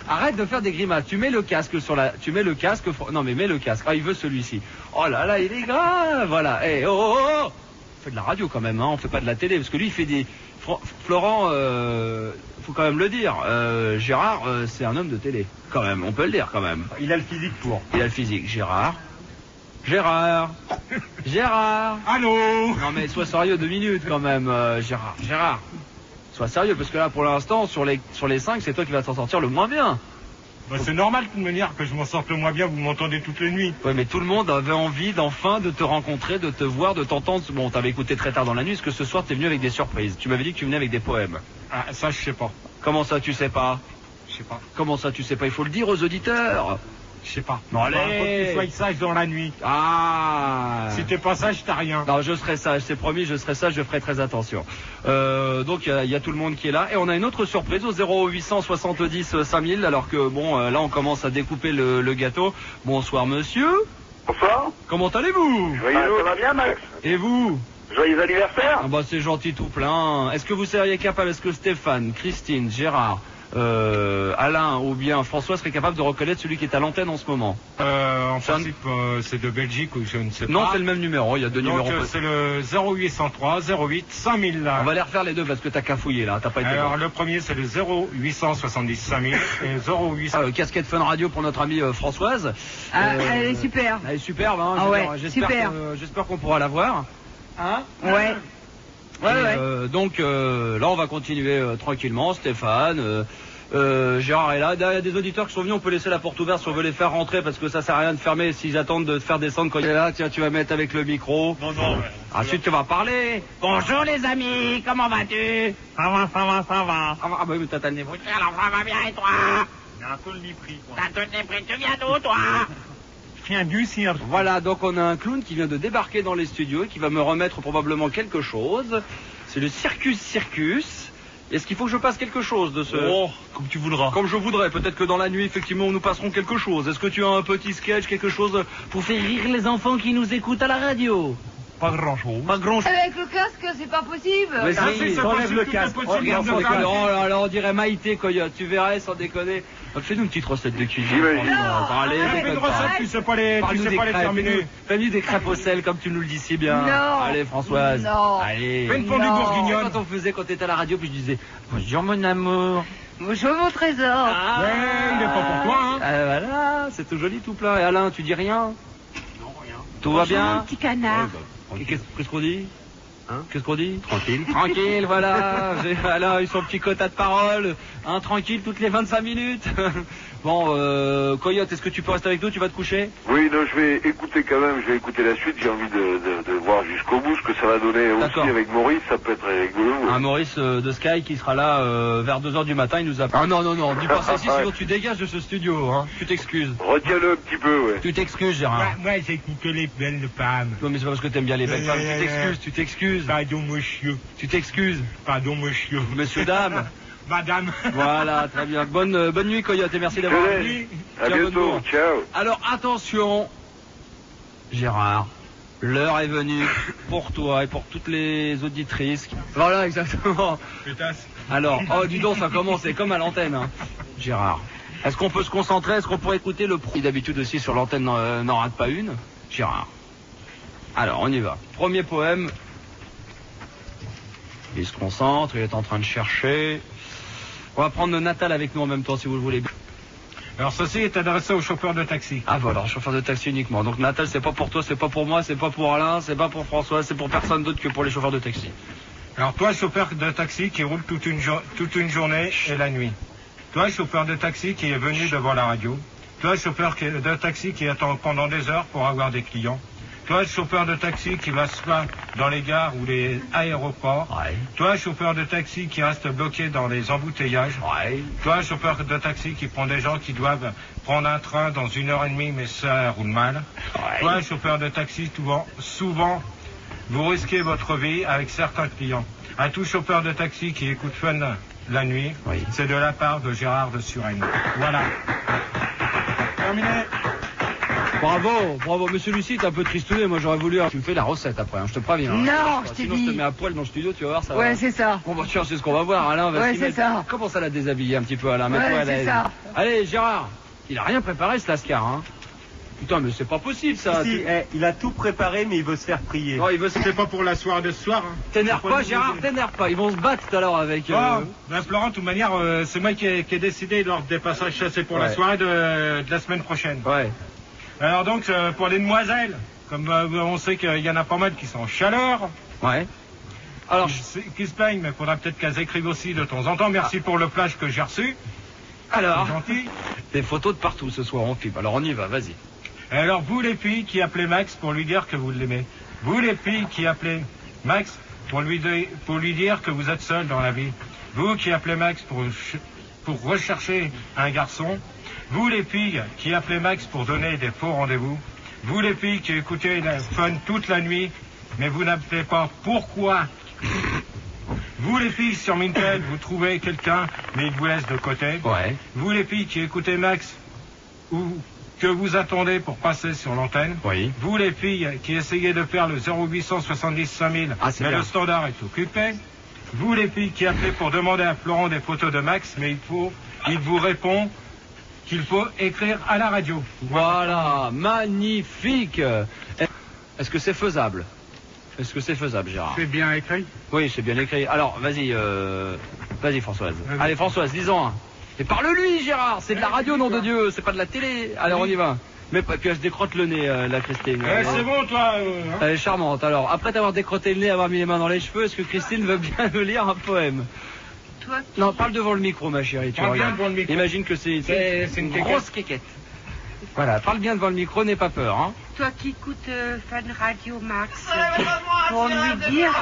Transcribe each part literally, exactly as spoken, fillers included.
Arrête de faire des grimaces. Tu mets le casque sur la... Tu mets le casque... Non, mais mets le casque. Ah, il veut celui-ci. Oh là là, il est grave. Voilà. Eh, oh, oh, oh. On fait de la radio quand même, hein. On fait pas de la télé. Parce que lui, il fait des... Florent, euh... faut quand même le dire. Euh, Gérard, euh, c'est un homme de télé. Quand même, on peut le dire quand même. Il a le physique pour. Il a le physique. Gérard. Gérard. Gérard. Allô. Non mais sois sérieux deux minutes quand même, euh, Gérard. Gérard. Sois sérieux parce que là pour l'instant sur les sur les cinq c'est toi qui vas t'en sortir le moins bien. Bah, c'est normal de toute manière que je m'en sorte le moins bien, vous m'entendez toutes les nuits. Oui mais tout le monde avait envie d'enfin de te rencontrer, de te voir, de t'entendre. Bon t'avais écouté très tard dans la nuit, parce que ce soir t'es venu avec des surprises. Tu m'avais dit que tu venais avec des poèmes. Ah ça je sais pas. Comment ça tu sais pas? Je sais pas. Comment ça tu sais pas? Il faut le dire aux auditeurs. Je sais pas. Non, allez. Faut que tu sois sage dans la nuit. Ah. Si t'es pas sage, t'as rien. Non, je serai sage, c'est promis, je serai sage, je ferai très attention. Euh, donc il y, y a tout le monde qui est là. Et on a une autre surprise au zéro huit cent soixante-dix cinq mille, alors que bon, euh, là on commence à découper le, le gâteau. Bonsoir monsieur. Bonsoir. Comment allez-vous? Joyeux. Ah, ça va bien Max. Et vous? Joyeux anniversaire. Ah bah c'est gentil tout plein. Est-ce que vous seriez capable, est-ce que Stéphane, Christine, Gérard, Euh, Alain ou bien François serait capable de reconnaître celui qui est à l'antenne en ce moment? Euh, en C'est un- principe, euh, c'est de Belgique ou je ne sais Non, pas. c'est le même numéro, il y a deux Donc numéros. euh, c'est le zéro huit cent trois zéro huit cinq mille là. On va les refaire les deux parce que t'as cafouillé là, t'as pas été Alors bon. le premier c'est le zéro huit cent soixante-dix cinq mille et zéro huit cent. Euh, casquette Fun Radio pour notre amie euh, Françoise. Ah, Euh, elle est super. Elle est superbe, hein. Ah je veux ouais, dire, j'espère super. que- J'espère qu'on pourra la voir. Hein? Ouais. Ouais, Et, ouais. euh, donc euh, là, on va continuer euh, tranquillement. Stéphane, euh, euh, Gérard est là. Il y a des auditeurs qui sont venus. On peut laisser la porte ouverte si on veut les faire rentrer parce que ça sert à rien de fermer s'ils attendent de te faire descendre quand il est là. Tiens, tu vas mettre avec le micro. Non, non. Ouais. Ensuite, tu vas parler. Bonjour les amis, comment vas-tu? Ça va, ça va, ça va. Ah bah ah bah oui, mais t'as le nez bouché. Alors ça va bien et toi? Il y a un peu le nez pris, quoi. T'as tout pris, tu viens d'où toi? Je viens du cirque. Voilà, donc on a un clown qui vient de débarquer dans les studios et qui va me remettre probablement quelque chose. C'est le Circus Circus. Est-ce qu'il faut que je passe quelque chose de ce... Oh, comme tu voudras. Comme je voudrais, peut-être que dans la nuit, effectivement, nous passerons quelque chose. Est-ce que tu as un petit sketch, quelque chose pour faire rire les enfants qui nous écoutent à la radio? Pas grand chose. Pas grand chose. Avec le casque, c'est pas possible. Mais Ah, si, si, c'est t'enlèves possible, le tout est casque. possible, Oh, regarde, sans sans déconner. casque. Oh là là, on dirait Maïté, Coyote. Tu verrais, sans déconner. Donc, fais-nous une petite recette de cuisine. J'imagine. franchement. Attends, allez, arrête, Fais déconne une pas. recette, tu sais pas les, tu Parle-nous sais des pas les crêpes. terminer. Fais-nous- Fais-nous des crêpes au sel, comme tu nous le dis si bien. Non. Allez, Françoise. Non. Allez. Fais une fondue Non. bourguignonne. Quand on faisait quand t'étais à la radio, puis je disais bonjour mon amour. Bonjour mon trésor. Ah, Ouais, il est pas pour toi, hein. Ah, voilà, c'est tout joli tout plein. Et Alain, tu dis rien? Non, rien. Tout va bien? Mon petit canard. Qu'est-ce qu'est-ce qu'on dit? Hein? Qu'est-ce qu'on dit? Tranquille. Tranquille, voilà. J'ai Alain a eu son petit quota de parole. Hein, tranquille toutes les vingt-cinq minutes. Bon, euh, Coyote, est-ce que tu peux rester avec nous? Tu vas te coucher? Oui, non, je vais écouter quand même, je vais écouter la suite, j'ai envie de, de, de voir jusqu'au bout ce que ça va donner aussi D'accord. avec Maurice, ça peut être rigolo. Un Maurice euh, de Sky qui sera là euh, vers deux heures du matin, il nous a... Ah non, non, non, dis pas ça ici, sinon tu dégages de ce studio, hein. Tu t'excuses. Retiens-le un petit peu, ouais. Tu t'excuses, Gérard. Moi, j'ai écouté les belles femmes. Non, mais c'est pas parce que t'aimes bien les belles Ouais, femmes. ouais, Tu ouais. t'excuses, tu t'excuses. Pardon, monsieur. Tu t'excuses. Pardon, monsieur. Monsieur, dame. Madame. Voilà, très bien. Bonne, euh, bonne nuit, Coyote, et merci d'avoir Je venu. laisse. À Tiens, bonne bientôt, nuit. ciao. Alors, attention, Gérard, l'heure est venue pour toi et pour toutes les auditrices. Voilà, exactement. Pétasse. Alors, oh, dis donc, ça commence, c'est comme à l'antenne, hein. Gérard, est-ce qu'on peut se concentrer? Est-ce qu'on pourrait écouter le pro? D'habitude aussi sur l'antenne euh, n'en rate pas une. Gérard. Alors, on y va. Premier poème. Il se concentre, il est en train de chercher. On va prendre Natal avec nous en même temps, si vous le voulez. Alors, ceci est adressé au chauffeur de taxi. Ah voilà, chauffeur de taxi uniquement. Donc Natal, c'est pas pour toi, c'est pas pour moi, c'est pas pour Alain, c'est pas pour François, c'est pour personne d'autre que pour les chauffeurs de taxi. Alors, toi, chauffeur de taxi qui roule toute une, jo- toute une journée et la nuit. Toi, chauffeur de taxi qui est venu devant la radio. Toi, chauffeur qui- de taxi qui attend pendant des heures pour avoir des clients. Toi, chauffeur de taxi qui va se battre dans les gares ou les aéroports. Ouais. Toi, chauffeur de taxi qui reste bloqué dans les embouteillages. Ouais. Toi, chauffeur de taxi qui prend des gens qui doivent prendre un train dans une heure et demie, mais ça roule mal. Ouais. Toi, chauffeur de taxi, souvent, souvent, vous risquez votre vie avec certains clients. À tout chauffeur de taxi qui écoute Fun la nuit, Oui. c'est de la part de Gérard de Suresnes. Voilà. Terminé. Bravo, bravo. Mais celui-ci est un peu tristouné. Moi, j'aurais voulu. Tu me fais la recette après, hein, je te préviens. Non, hein. je t'ai Sinon, dit. je te mets à poil dans le studio, tu vas voir ça. Ouais, va. c'est ça. Bon, bah, tiens, c'est ce qu'on va voir, Alain. Va Ouais, s'y c'est mettre. ça. Comment ça l'a déshabillé un petit peu, Alain? Ouais, Mets-toi à c'est l'aise. ça. Allez, Gérard. Il a rien préparé, ce Lascar, hein. Putain, mais c'est pas possible, ça. Si, Tu- eh, il a tout préparé, mais il veut se faire prier. Non, il veut se... C'est pas pour la soirée de ce soir. Hein. T'énerve C'est pas, nous Gérard, aider. t'énerve pas. Ils vont se battre tout à l'heure avec... euh, Oh, ben Florent, de toute manière, euh, c'est moi qui ai, qui ai décidé lors des passages chassés pour Ouais. la soirée de, de la semaine prochaine. Ouais. Alors donc, euh, pour les demoiselles, comme euh, on sait qu'il y en a pas mal qui sont en chaleur, Ouais. Alors, qui, se- qui se plaignent, mais il faudra peut-être qu'elles écrivent aussi de temps en temps. Merci pour le flash que j'ai reçu. alors, C'est gentil. des photos de partout ce soir, on filme. Alors, on y va, vas-y. Et alors, vous les filles qui appelez Max pour lui dire que vous l'aimez. Vous les filles qui appelez Max pour lui, de- pour lui dire que vous êtes seul dans la vie. Vous qui appelez Max pour, ch- pour rechercher un garçon. Vous les filles qui appelez Max pour donner des faux rendez-vous. Vous les filles qui écoutez la fun toute la nuit, mais vous n'appelez pas pourquoi. Vous les filles sur Mintel, vous trouvez quelqu'un, mais il vous laisse de côté. Ouais. Vous les filles qui écoutez Max, ou que vous attendez pour passer sur l'antenne. Oui. Vous les filles qui essayez de faire le zéro huit cent soixante-dix cinq mille, Ah, c'est mais bien. le standard est occupé. Vous les filles qui appelez pour demander à Florent des photos de Max, mais il faut, il vous répond qu'il faut écrire à la radio. Voilà, magnifique. Est-ce que c'est faisable? Est-ce que c'est faisable, Gérard? C'est bien écrit. Oui, c'est bien écrit. Alors, vas-y, euh... vas-y, Françoise. Vas-y. Allez, Françoise, disons un. Et parle-lui, Gérard. C'est de la radio, nom de Dieu. C'est pas de la télé. Allez, on y va. Mais pas- puis elle se décrotte le nez, euh, la Christine. Eh, c'est bon, toi. euh, hein. Elle est charmante. Alors, après t'avoir décroté le nez, avoir mis les mains dans les cheveux, est-ce que Christine veut bien nous lire un poème? Toi, Non, parle devant le micro, ma chérie. Tu Parle bien regardes. devant le micro. Imagine que c'est C'est- c'est une grosse quéquette. Voilà, parle bien devant le micro, n'aie pas peur. Hein. Toi qui écoutes euh, Fan Radio Max, pour lui dire...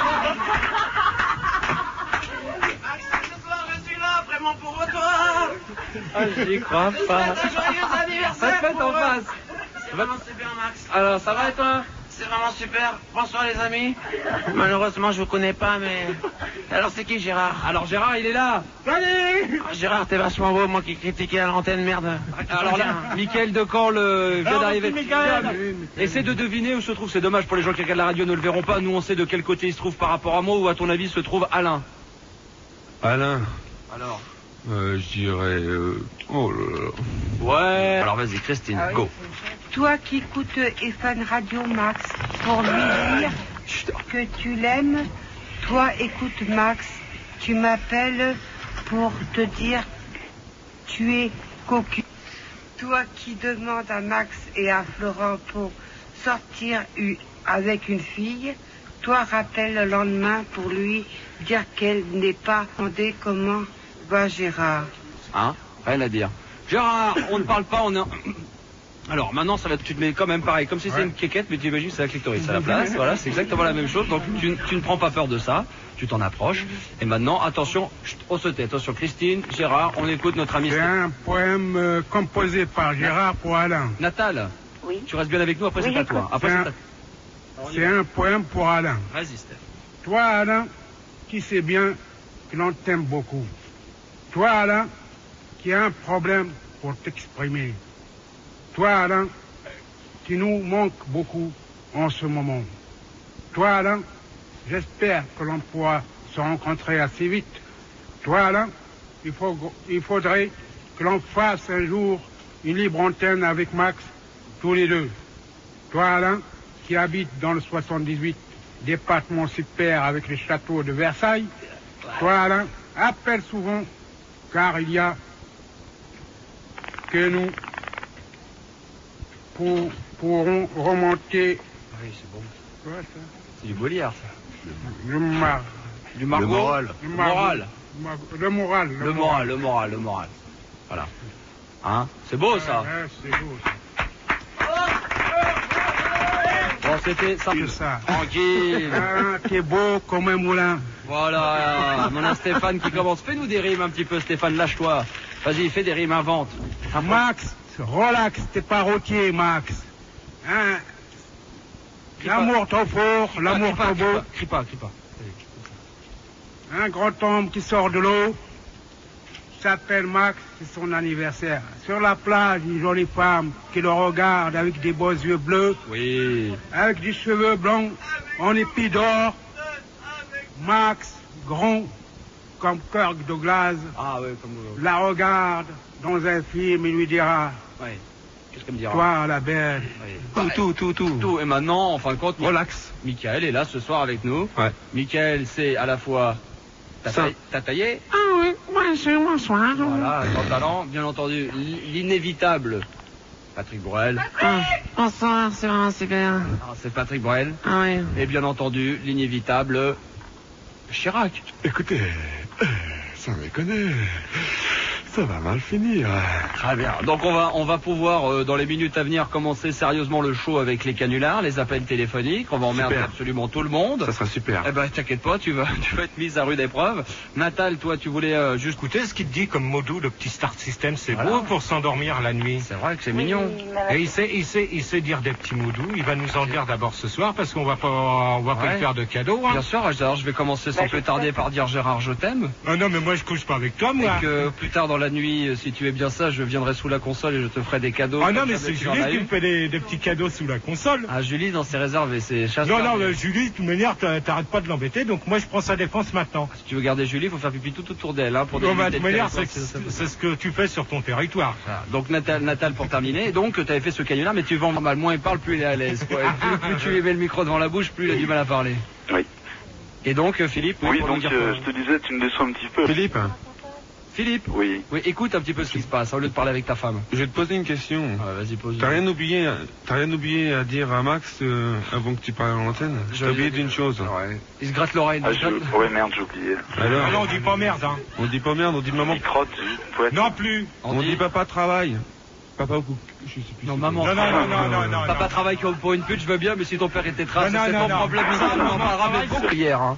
Vraiment pour toi. Ah, j'y crois pas. Joyeux anniversaire. Faites en pour eux. face. C'est vraiment super, Max. Alors, ça va et toi? C'est vraiment super. Bonsoir, les amis. Malheureusement, je vous connais pas, mais. Alors, c'est qui, Gérard? Alors, Gérard, il est là. Salut. Ah, Gérard, t'es vachement beau, moi qui critiquais à l'antenne, merde. Alors là, Mickaël de Caen le vient Alors, d'arriver. merci, Mickaël. Essaie de deviner où se trouve. C'est dommage pour les gens qui regardent la radio, ne le verront pas. Nous, on sait de quel côté il se trouve par rapport à moi. Où, à ton avis, se trouve Alain? Alain, Alors. euh, je dirais... euh, oh là là. Ouais. Alors, vas-y, Christine, Ah oui. go. Toi qui écoutes euh, Fan Radio Max, pour lui dire que tu l'aimes, toi écoute Max, tu m'appelles pour te dire tu es cocu. Toi qui demandes à Max et à Florent pour sortir u- avec une fille, toi rappelle le lendemain pour lui dire qu'elle n'est pas demandé comment va Gérard. Hein? Rien à dire. Gérard, on ne parle pas, on est... Alors maintenant ça va être, tu te mets quand même pareil, comme si c'était Ouais. une quéquette, mais tu imagines c'est la clitoris à la place, voilà, c'est exactement la même chose, donc tu, tu ne prends pas peur de ça, tu t'en approches, et maintenant attention, chut, on se tait, attention Christine, Gérard, on écoute notre ami C'est un poème euh, composé par Gérard pour Alain. Natal, Oui. tu restes bien avec nous, après Oui, c'est à toi, après C'est c'est un- à... On y C'est va. un poème pour Alain. Vas-y Steph. Toi, Alain, qui sais bien que l'on t'aime beaucoup. Toi, Alain, qui a un problème pour t'exprimer. Toi, Alain, qui nous manque beaucoup en ce moment. Toi, Alain, j'espère que l'on pourra se rencontrer assez vite. Toi, Alain, il, faut, il faudrait que l'on fasse un jour une libre antenne avec Max, tous les deux. Toi, Alain, qui habite dans le soixante-dix-huit, département super avec les châteaux de Versailles. Toi, Alain, appelle souvent, car il y a que nous pour, pourrons remonter Oui c'est bon, quoi, ça c'est du Molière ça. le, mar, Du Margot. Le moral. le, Le mar- moral. mar- le moral. Le moral, le moral, le moral. Voilà. Hein? C'est beau ça. Ouais, ouais, c'est beau, ça. Bon, c'était ça. C'est ça. Tranquille. Ah, t'es beau comme un moulin. Voilà, mon a Stéphane qui commence. Fais-nous des rimes un petit peu, Stéphane, lâche-toi. Vas-y, fais des rimes, invente. Ah, Max, relax, t'es pas routier, Max. Hein? Crie pas. L'amour trop fort, Crie pas, l'amour crie pas, trop crie beau. pas, Crie pas, crie pas. Un grand homme qui sort de l'eau, s'appelle Max, c'est son anniversaire. Sur la plage, une jolie femme qui le regarde avec des beaux yeux bleus, Oui. avec des cheveux blancs, en épi d'or. Max, grand, comme Kirk Douglas, Ah ouais, comme vous. la regarde dans un film et lui dira, Ouais. Qu'est-ce qu'elle me dira? toi la belle. Oui. Tout, tout, tout, tout. Tout. Et maintenant, en fin de compte, Relax. Michael est là ce soir avec nous. Ouais. Michael, c'est à la fois t'as Ça. taillé- t'as taillé, Ah oui, bonjour, bonsoir. voilà, ton talent, bien entendu, l'inévitable Patrick Bruel. Ah, bonsoir, c'est vraiment super. Ah, c'est Patrick Bruel. Ah oui. Et bien entendu, l'inévitable Chirac. Écoutez, euh, sans déconner, ça va mal finir. Très bien. Donc on va on va pouvoir euh, dans les minutes à venir commencer sérieusement le show avec les canulars, les appels téléphoniques. On va emmerder Super. absolument tout le monde. Ça sera super. Eh ben t'inquiète pas, tu vas tu vas être mise à rude épreuve. Natal, toi tu voulais euh, juste Écoutez ce qu'il te dit comme module, le petit start system, c'est Voilà. beau pour s'endormir la nuit. C'est vrai que c'est mignon. Et il sait, il sait, il sait dire des petits mots doux. Il va nous en dire d'abord ce soir parce qu'on va pas, on va pas Ouais. lui faire de cadeaux. Hein. Bien sûr, alors je vais commencer sans plus tarder par dire Gérard, je t'aime. Ah non, mais moi je couche pas avec toi, moi. Et que plus tard dans la nuit, euh, si tu es bien ça, je viendrai sous la console et je te ferai des cadeaux. Ah non, comme mais jamais c'est tu en Julie as qui eu. me fait des, des petits cadeaux sous la console. Ah, Julie, dans ses réserves et ses chasses. Non, non, gardées. mais Julie, de toute manière, t'a- t'arrêtes pas de l'embêter, donc moi je prends sa défense maintenant. Si tu veux garder Julie, il faut faire pipi tout autour d'elle. Hein, pour Non, mais délimiter de toute le manière, territoire, c'est si ça peut- c'est ce que tu fais sur ton territoire. Voilà. Donc Natal, Natal pour terminer. Et donc tu avais fait ce canular, mais tu vends mal. Moins il parle, plus il est à l'aise. quoi. Et plus, plus tu lui mets le micro devant la bouche, plus il a du mal à parler. Oui. Et donc euh, Philippe, Oui, pour nous donc dire euh, quoi je te disais, tu me déçois un petit peu. Philippe, Philippe, Oui. oui, écoute un petit peu ce qui se passe au lieu de parler avec ta femme. je vais te poser une question. Ah, vas-y, pose. T'as rien oublié, t'as rien oublié à dire à Max euh, avant que tu parles à l'antenne? Je- T'as oublié d'une chose. Ouais. Il se gratte l'oreille. Ah, il se gratte- je... Ouais, merde, j'ai oublié. Alors, Ah non, on dit pas merde, hein. on dit pas merde, on dit maman. Il crotte, ouais. Non plus. On dit papa travaille. Papa ou je sais plus. Non, c'est maman. Non, non, non, non, non, non. Papa non. travaille comme pour une pute, je veux bien, mais si ton père était trace, Non, non, c'est non, ton non. problème. Ça, on en parlera mais beaucoup hier. Hein.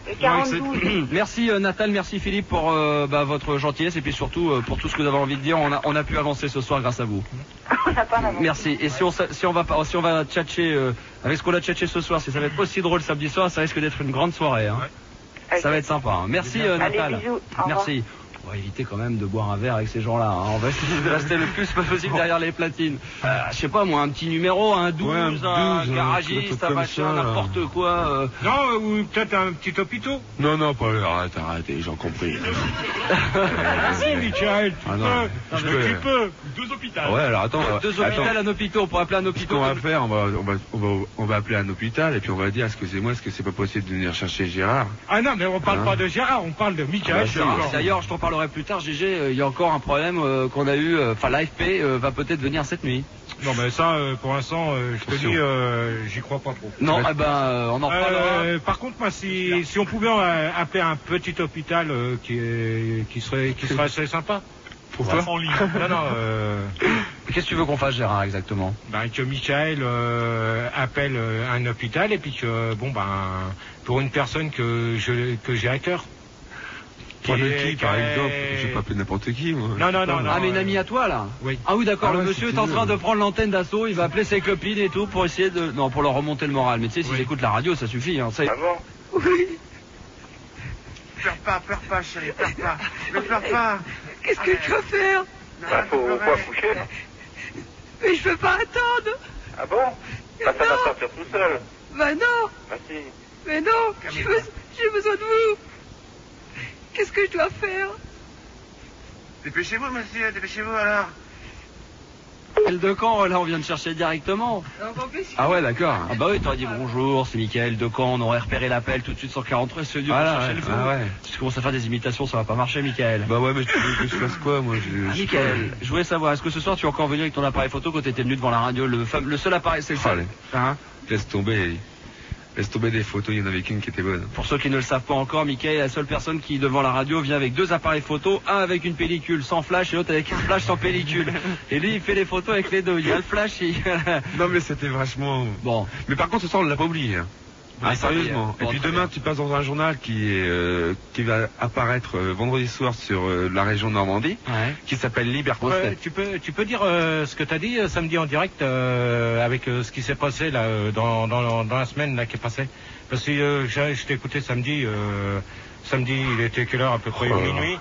Merci euh, Natal, merci Philippe pour euh, bah, votre gentillesse et puis surtout euh, pour tout ce que vous avez envie de dire. On a, on a pu avancer ce soir grâce à vous. Merci. Et si on, sa- si on va pas- si on va tchatcher euh, avec ce qu'on a tchatché ce soir, si ça va être aussi drôle samedi soir, ça risque d'être une grande soirée. Hein. Ça va être sympa. Hein. Merci euh, Natal. Merci. On va éviter quand même de boire un verre avec ces gens-là. Hein. On va essayer de rester le plus possible derrière les platines. Euh, je sais pas moi, un petit numéro, un douze, Ouais, un un, douze, un garagiste, truc un comme machin, ça, là. n'importe quoi. euh. Non, euh, ou peut-être un petit hôpital. Non, non, pas arrête, arrête, les gens compris. Vas-y, Michael, tu Ah non, peux. je Mais peux. tu peux. Deux hôpitaux. Ouais, alors attends. on va- Deux hôpitaux, attends. un hôpital, on pourrait appeler un Ce hôpital. qu'on va faire, on va, on va, on va, on va appeler un hôpital et puis on va dire, excusez-moi, est-ce que c'est pas possible de venir chercher Gérard? Ah non, mais on parle Hein pas de Gérard, on parle de Michael. Ah, c'est d'accord. encore- D'ailleurs, je t'en parlerai plus tard, G G, euh, il y a encore un problème euh, qu'on a eu, euh, enfin l'A F P euh, va peut-être venir cette nuit. Non, mais ça, euh, pour l'instant, euh, je te Attention. dis, euh, j'y crois pas trop. Non, eh ben, euh, on en reparlera. Euh, par contre, moi, si, si on pouvait euh, appeler un petit hôpital euh, qui, est, qui, serait, qui serait assez sympa. Pourquoi? Non, non, euh, Qu'est-ce que tu veux qu'on fasse, Gérard, exactement? ben, que Michael euh, appelle euh, un hôpital et puis que, bon, ben, pour une personne que je que j'ai à cœur. Pas de est- qui, par est- exemple? Je vais pas appeler n'importe qui, moi. Non, non, non, non. Ah, mais une euh, amie à toi, là? Oui. Ah oui, d'accord, Ah le ouais, monsieur si est en tu train veux. de prendre l'antenne d'assaut, il va appeler ses copines et tout pour essayer de... Non, pour leur remonter le moral. Mais tu sais, s'ils Oui. écoutent la radio, ça suffit. Hein. C'est- Ah bon? Pleure pas, pleure pas, chérie, pleure pas. Ne pleure pas. Qu'est-ce que je dois faire? Bah, faut pas coucher. Mais je peux pas attendre. Ah bon? Bah, ça va sortir tout seul. Bah non, Bah, si. mais non, j'ai besoin, j'ai besoin de vous. Qu'est-ce que je dois faire? Dépêchez-vous, monsieur, dépêchez-vous alors. Michael Decamp, là, on vient de chercher directement. Ah ouais, d'accord. Ah bah oui, t'aurais dit bonjour, c'est Michael Decamp, on aurait repéré l'appel tout de suite sur quarante-trois, c'est Dieu Voilà, pour chercher ouais, le fou. ah ouais. Si tu commences à faire des imitations, ça va pas marcher, Michael. Bah ouais, mais tu veux que je fasse quoi, moi? Je, Ah, je- Michael, je voulais savoir, est-ce que ce soir tu es encore venu avec ton appareil photo quand t'étais venu devant la radio, le, fam- le seul appareil, c'est le seul. Allez. Hein? Laisse tomber. Laisse tomber des photos, il y en avait qu'une qui était bonne. Pour ceux qui ne le savent pas encore, Michael est la seule personne qui, devant la radio, vient avec deux appareils photo, un avec une pellicule sans flash et l'autre avec un flash sans pellicule. Et lui, il fait les photos avec les deux. Il y a le flash et... Non mais c'était vachement... Bon. Mais par contre ce soir on l'a pas oublié. Hein. Vous Ah, l'avez pas oublié, sérieusement. hein. Bon, Et puis très demain bien. tu passes dans un journal qui est euh, qui va apparaître euh, vendredi soir sur euh, la région de Normandie, Ouais. qui s'appelle Liberté. Ouais, tu peux, tu peux dire euh, ce que tu as dit euh, samedi en direct euh, avec euh, ce qui s'est passé là euh, dans, dans, dans la semaine là qui est passée. Parce que euh, j'ai- je t'ai écouté samedi. Euh, samedi, il était quelle heure à peu près Oh là là. minuit.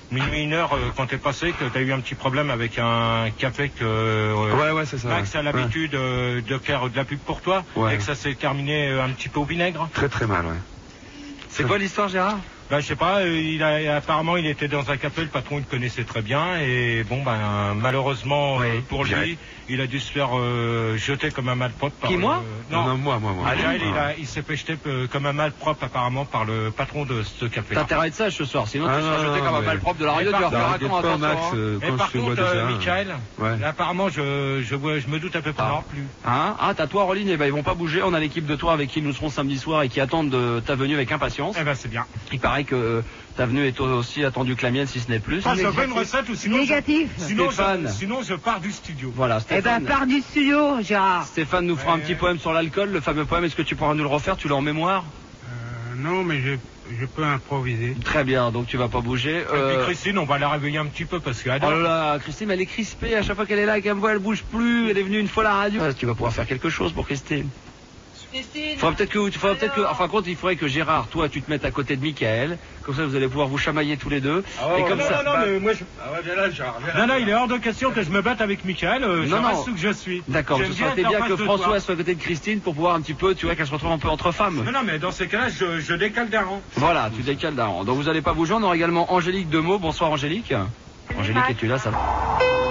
minuit, une heure, euh, quand t'es passé, que t'as eu un petit problème avec un café que euh, Ouais, ouais, c'est ça. Max ouais. a l'habitude euh, de faire de la pub pour toi, Ouais. et que ça s'est terminé euh, un petit peu au vinaigre. Très très mal, ouais. C'est quoi l'histoire, Gérard? Ben, je sais pas, euh, il a, apparemment il était dans un café, le patron il le connaissait très bien, et bon ben malheureusement euh, pour lui, Direct. il a dû se faire euh, jeter comme un malpropre par Qui, le- moi Non, non, moi, moi, moi. Ah, Jaël, il, Ah. a- il s'est fait jeter euh, comme un malpropre apparemment par le patron de ce café. T'as intérêt à être sage ce soir, sinon Ah, tu seras non, jeté non, comme un mais- malpropre de la radio, Et tu vas par faire T'inquiète comment pas, attention, Max, hein. euh, Et quand par je te contre, vois euh, déjà... Michael, Ouais. là, apparemment je, je, vois, je me doute un peu Ah. plus. Hein ah, t'as toi en ligne, eh ben, ils vont pas bouger. On a l'équipe de toi avec qui nous serons samedi soir et qui attendent de ta venue avec impatience. Eh ben c'est bien. Il paraît que euh, ta venue est aussi attendue que la mienne, si ce n'est plus. Ah, je veux une recette ou sinon Négatif. je, sinon, Stéphane. je, sinon je pars du studio. Voilà, Eh ben, Stéphane. pars du studio, Gérard. Stéphane nous fera un Ouais. petit poème sur l'alcool, le fameux poème. Est-ce que tu pourras nous le refaire? Tu l'as en mémoire? Euh, non, mais je, je peux improviser. Très bien, donc tu vas pas bouger. Et puis Euh, Christine, on va la réveiller un petit peu parce qu'elle Oh adore. là là, Christine, elle est crispée. À chaque fois qu'elle est là, qu'elle me voit, elle bouge plus. Elle est venue une fois à la radio. Ah, tu vas pouvoir faire quelque chose pour Christine. Christine. Faudra peut-être que, faudra peut-être que, alors enfin, compte, il faudrait que Gérard, toi, tu te mettes à côté de Michael. Comme ça, vous allez pouvoir vous chamailler tous les deux. et comme non, ça. non, non, mais moi je... Ah ouais, viens là, Gérard, viens là. Non, non, il est hors de question que je me batte avec Michael. euh, je Non, non. reste où que je suis. D'accord, J'aime ce serait être en bien face que de François toi. soit à côté de Christine pour pouvoir un petit peu, tu vois, qu'elle se retrouve un peu entre femmes. Non, non, mais dans ces cas-là, je, je décale d'un rang. Voilà, tu décales d'un rang. Donc vous n'allez pas bouger. On aura également Angélique Demeaux. Bonsoir Angélique. Angélique, es-tu là? Ça va?